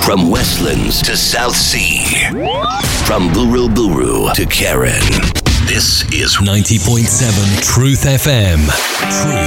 From Westlands to South Sea. From Buru Buru to Karen. This is 90.7 Truth FM. Truth.